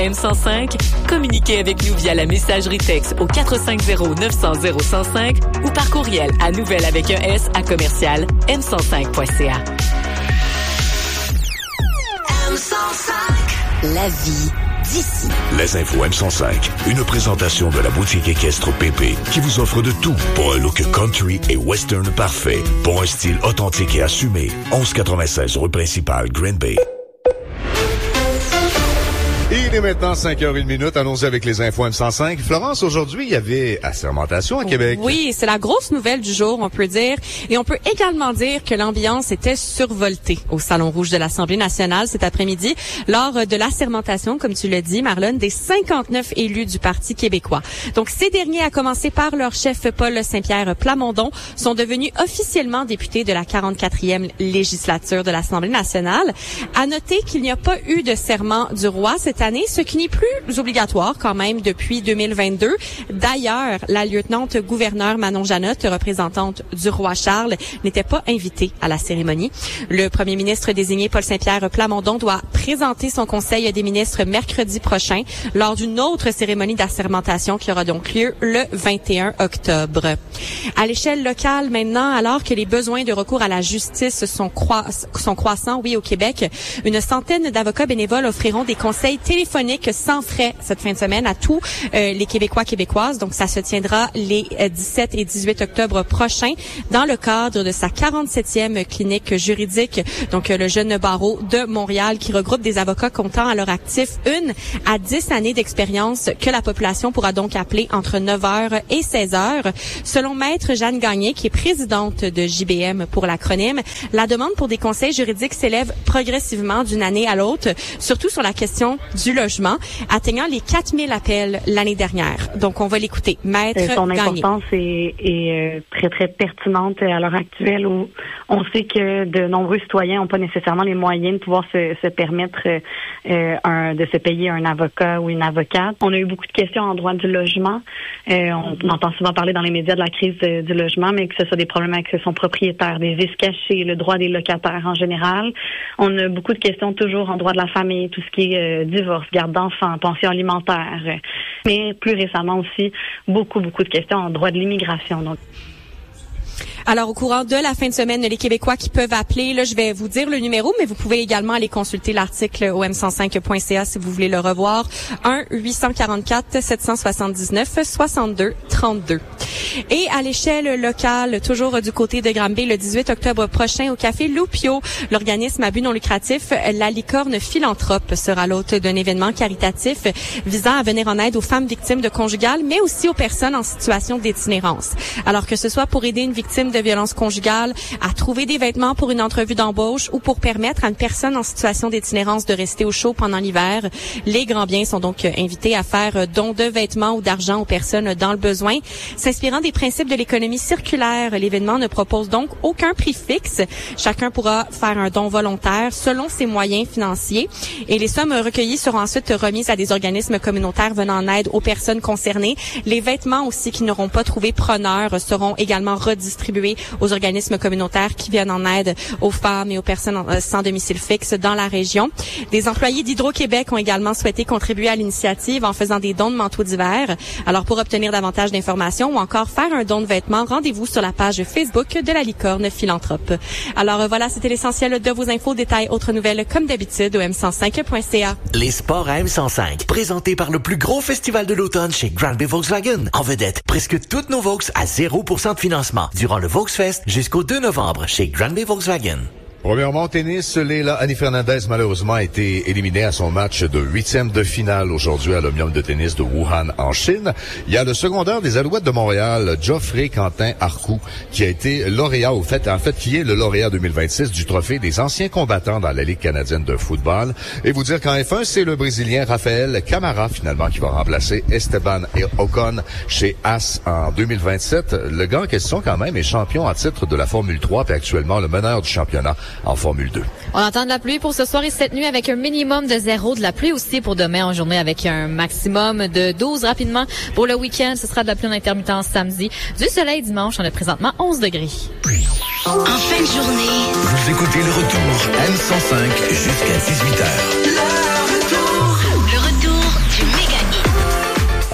M105, communiquez avec nous via la messagerie texte au 450-900-0105 ou par courriel à nouvelle avec un S à commercial m105.ca. La vie d'ici. Les infos M105, une présentation de la boutique équestre PP qui vous offre de tout pour un look country et western parfait, pour un style authentique et assumé. 1196 rue principale, Green Bay. Il est maintenant 5h01. Allons-y avec les infos M105. Florence, aujourd'hui, il y avait assermentation à Québec. Oui, c'est la grosse nouvelle du jour, on peut dire. Et on peut également dire que l'ambiance était survoltée au Salon Rouge de l'Assemblée nationale cet après-midi lors de l'assermentation, comme tu l'as dit, Marlène, des 59 élus du Parti québécois. Donc, ces derniers, à commencer par leur chef Paul Saint-Pierre Plamondon, sont devenus officiellement députés de la 44e législature de l'Assemblée nationale. À noter qu'il n'y a pas eu de serment du roi cette année, ce qui n'est plus obligatoire quand même depuis 2022. D'ailleurs, la lieutenant-gouverneure Manon Janotte, représentante du roi Charles, n'était pas invitée à la cérémonie. Le premier ministre désigné Paul Saint-Pierre Plamondon doit présenter son conseil des ministres mercredi prochain lors d'une autre cérémonie d'assermentation qui aura donc lieu le 21 octobre. À l'échelle locale maintenant, alors que les besoins de recours à la justice sont croissants, oui, au Québec, une centaine d'avocats bénévoles offriront des conseils téléphoniques sans frais cette fin de semaine à tous les Québécoises. Donc, ça se tiendra les 17 et 18 octobre prochains dans le cadre de sa 47e clinique juridique, donc le jeune barreau de Montréal, qui regroupe des avocats comptant à leur actif 1 à 10 années d'expérience que la population pourra donc appeler entre 9h et 16h. Selon Maître Jeanne Gagné, qui est présidente de JBM pour l'acronyme, la demande pour des conseils juridiques s'élève progressivement d'une année à l'autre, surtout sur la question du logement, atteignant les 4000 appels l'année dernière. Donc, on va l'écouter. Maître Son Gagné. importance est très, très pertinente à l'heure actuelle où on sait que de nombreux citoyens n'ont pas nécessairement les moyens de pouvoir se permettre de se payer un avocat ou une avocate. On a eu beaucoup de questions en droit du logement. On entend souvent parler dans les médias de la crise du logement, mais que ce soit des problèmes avec son propriétaire, des vices cachés, le droit des locataires en général. On a beaucoup de questions toujours en droit de la famille, tout ce qui est divorce, garde d'enfants, pension alimentaire. Mais plus récemment aussi, beaucoup de questions en droit de l'immigration. Donc, alors, au courant de la fin de semaine, les Québécois qui peuvent appeler, là, je vais vous dire le numéro, mais vous pouvez également aller consulter l'article au m105.ca si vous voulez le revoir. 1-844-779-62-32. Et à l'échelle locale, toujours du côté de Granby, le 18 octobre prochain, au Café Loupio, l'organisme à but non lucratif La Licorne Philanthrope sera l'hôte d'un événement caritatif visant à venir en aide aux femmes victimes de conjugales, mais aussi aux personnes en situation d'itinérance. Alors que ce soit pour aider une victime de violence conjugale à trouver des vêtements pour une entrevue d'embauche ou pour permettre à une personne en situation d'itinérance de rester au chaud pendant l'hiver, les grands biens sont donc invités à faire don de vêtements ou d'argent aux personnes dans le besoin. S'inspirant des principes de l'économie circulaire, l'événement ne propose donc aucun prix fixe. Chacun pourra faire un don volontaire selon ses moyens financiers et les sommes recueillies seront ensuite remises à des organismes communautaires venant en aide aux personnes concernées. Les vêtements aussi qui n'auront pas trouvé preneur seront également redistribués aux organismes communautaires qui viennent en aide aux femmes et aux personnes sans domicile fixe dans la région. Des employés d'Hydro-Québec ont également souhaité contribuer à l'initiative en faisant des dons de manteaux d'hiver. Alors, pour obtenir davantage d'informations ou encore faire un don de vêtements, rendez-vous sur la page Facebook de La Licorne Philanthrope. Alors, voilà, c'était l'essentiel de vos infos. Détails, autres nouvelles, comme d'habitude, au m105.ca. Les sports à M105, présentés par le plus gros festival de l'automne chez Grand Bay Volkswagen. En vedette, presque toutes nos Volks à 0% de financement durant le Volksfest jusqu'au 2 novembre chez Grand Bay Volkswagen. Premièrement, au tennis, Leila Annie Fernandez, malheureusement, a été éliminée à son match de 8e de finale aujourd'hui à l'Omnium de tennis de Wuhan, en Chine. Il y a le secondaire des Alouettes de Montréal, Geoffrey Quentin Arcou, qui a été lauréat, qui est le lauréat 2026 du trophée des anciens combattants dans la Ligue canadienne de football. Et vous dire qu'en F1, c'est le Brésilien Rafael Camara, finalement, qui va remplacer Esteban Ocon chez Haas en 2027. Le gars en question, quand même, est champion à titre de la Formule 3 et actuellement le meneur du championnat en Formule 2. On entend de la pluie pour ce soir et cette nuit avec un minimum de 0, de la pluie aussi pour demain en journée avec un maximum de 12 rapidement. Pour le week-end, ce sera de la pluie en intermittence samedi. Du soleil dimanche, on a présentement 11 degrés. En fin de journée, Vous écoutez le retour M105 jusqu'à 18h. le retour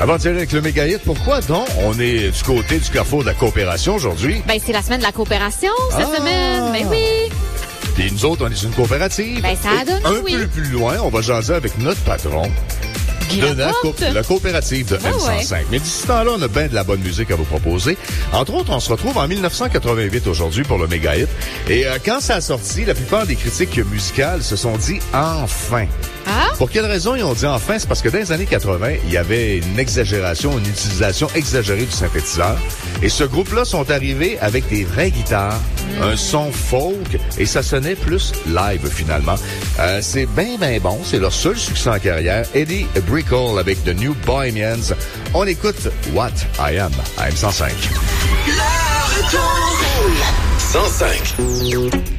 Avant de tirer avec le méga hit, pourquoi donc on est du côté du carrefour de la coopération aujourd'hui? Ben, c'est la semaine de la coopération, cette semaine. Ben oui. Puis nous autres, on est une coopérative. Ben, ça a donné, un peu plus loin, on va jaser avec notre patron. De la coopérative de M105. Ouais. Mais d'ici ce temps-là, on a bien de la bonne musique à vous proposer. Entre autres, on se retrouve en 1988 aujourd'hui pour le méga hit. Et quand ça a sorti, la plupart des critiques musicales se sont dit « enfin ». Pour quelle raison ils ont dit « enfin », c'est parce que dans les années 80, il y avait une exagération, une utilisation exagérée du synthétiseur. Et ce groupe-là sont arrivés avec des vraies guitares, un son folk, et ça sonnait plus live finalement. C'est bien bon, c'est leur seul succès en carrière. Eddie Brickell avec The New Bohemians. On écoute What I Am à M105. 105.